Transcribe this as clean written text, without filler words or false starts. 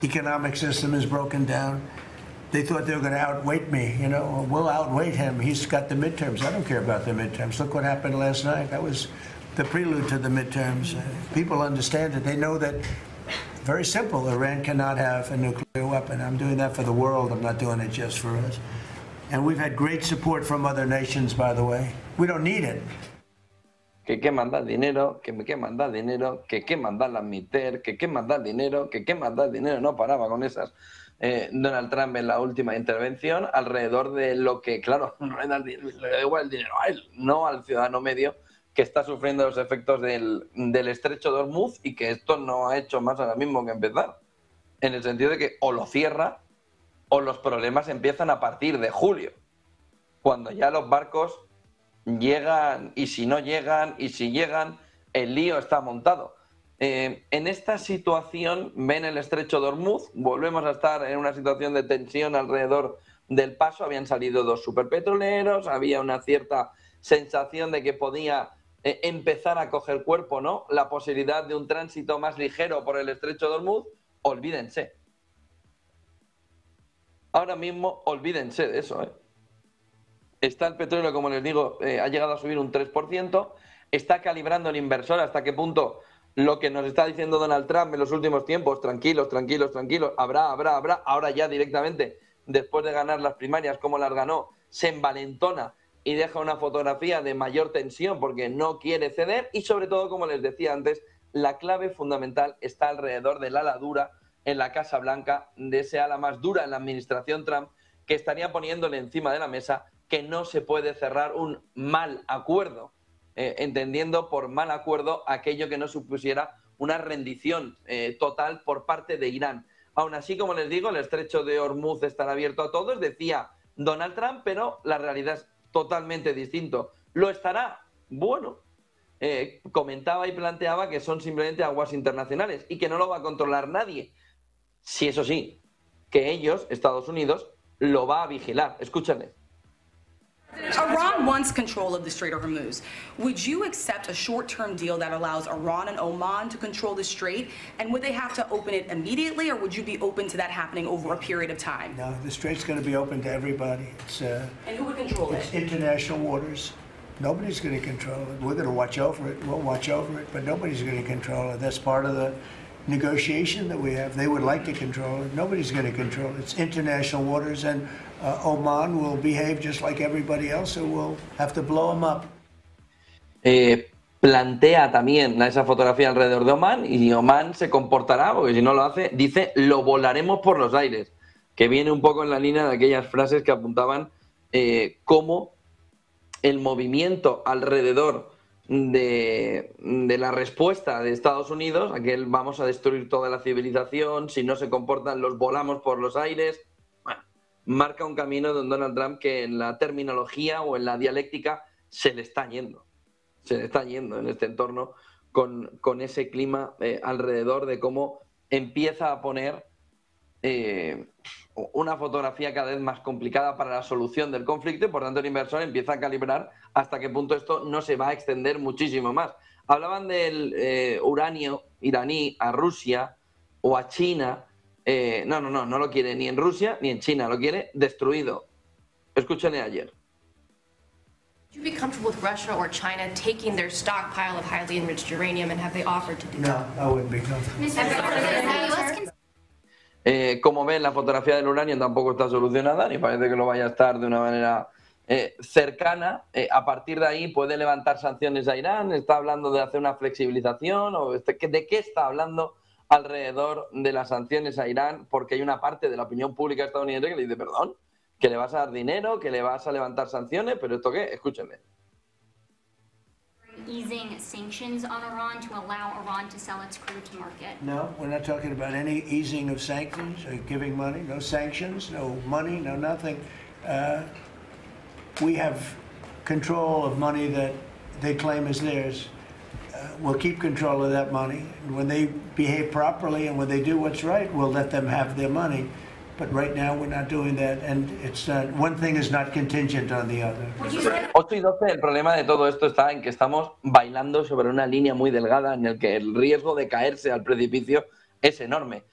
economic system is broken down. They thought they were going to outweight me. You know, we'll outweight him. He's got the midterms. I don't care about the midterms. Look what happened last night. That was the prelude to the midterms. People understand it. They know that, very simple, Iran cannot have a nuclear weapon. I'm doing that for the world. I'm not doing it just for us. And we've had great support from other nations, by the way. We don't need it. Que manda dinero, que manda dinero, que manda la MITER, que manda dinero, que manda dinero. No paraba con esas. Donald Trump en la última intervención alrededor de lo que, claro, no le da igual el dinero a él, no al ciudadano medio que está sufriendo los efectos del estrecho de Hormuz y que esto no ha hecho más ahora mismo que empezar. En el sentido de que o lo cierra o los problemas empiezan a partir de julio, cuando ya los barcos llegan y si no llegan y si llegan, el lío está montado. En esta situación, ven el estrecho de Hormuz, volvemos a estar en una situación de tensión alrededor del paso, habían salido dos superpetroleros, había una cierta sensación de que podía empezar a coger cuerpo, ¿no?, la posibilidad de un tránsito más ligero por el estrecho de Hormuz. Olvídense. Ahora mismo, olvídense de eso, ¿eh? Está el petróleo, como les digo, ha llegado a subir un 3%, está calibrando el inversor hasta qué punto lo que nos está diciendo Donald Trump en los últimos tiempos, tranquilos, tranquilos, tranquilos, habrá, ahora ya directamente, después de ganar las primarias, como las ganó, se envalentona y deja una fotografía de mayor tensión porque no quiere ceder y sobre todo, como les decía antes, la clave fundamental está alrededor del ala dura en la Casa Blanca, de ese ala más dura en la administración Trump, que estaría poniéndole encima de la mesa que no se puede cerrar un mal acuerdo, entendiendo por mal acuerdo aquello que no supusiera una rendición total por parte de Irán. Aún así, como les digo, el estrecho de Hormuz estará abierto a todos, decía Donald Trump, pero la realidad es totalmente distinto. ¿Lo estará? Bueno, comentaba y planteaba que son simplemente aguas internacionales y que no lo va a controlar nadie. Sí, eso sí, que ellos, Estados Unidos, lo va a vigilar. Escúchenle. Iran wants control of the Strait of Hormuz. Would you accept a short-term deal that allows Iran and Oman to control the strait? And would they have to open it immediately, or would you be open to that happening over a period of time? No, the strait's going to be open to everybody. And who would control it? International waters. Nobody's going to control it. We're going to watch over it. We'll watch over it, but nobody's going to control it. That's part of the negotiation that we have. They would like to control it. Nobody's going to control it. It's international waters, and Oman will behave just like everybody else, so we'll have to blow them up. Plantea también esa fotografía alrededor de Oman y Oman se comportará, porque si no lo hace, dice, lo volaremos por los aires, que viene un poco en la línea de aquellas frases que apuntaban cómo el movimiento alrededor de la respuesta de Estados Unidos, aquel vamos a destruir toda la civilización, si no se comportan los volamos por los aires, bueno, marca un camino de Donald Trump que en la terminología o en la dialéctica se le está yendo en este entorno con ese clima alrededor de cómo empieza a poner una fotografía cada vez más complicada para la solución del conflicto y por tanto el inversor empieza a calibrar hasta qué punto esto no se va a extender muchísimo más. Hablaban del uranio iraní a Rusia o a China. No lo quiere ni en Rusia ni en China, lo quiere destruido. Escúchenle ayer. Would you be comfortable with Russia or China taking their stockpile of highly enriched uranium and have they offered to do that? No, I wouldn't be comfortable. Como ven, la fotografía del uranio tampoco está solucionada, ni parece que lo vaya a estar de una manera cercana. A partir de ahí puede levantar sanciones a Irán, está hablando de hacer una flexibilización, o ¿de qué está hablando alrededor de las sanciones a Irán? Porque hay una parte de la opinión pública estadounidense que le dice, perdón, que le vas a dar dinero, que le vas a levantar sanciones, pero ¿esto qué? Escúchenme. Easing sanctions on Iran to allow Iran to sell its crude to market? No, we're not talking about any easing of sanctions or giving money. No sanctions, no money, no nothing. We have control of money that they claim is theirs. We'll keep control of that money. And when they behave properly and when they do what's right, we'll let them have their money. But right now we're not doing that, and it's one thing is not contingent on the other. 8 y 12, el problema de todo esto está en que estamos bailando sobre una línea muy delgada en el que el riesgo de caerse al precipicio es enorme.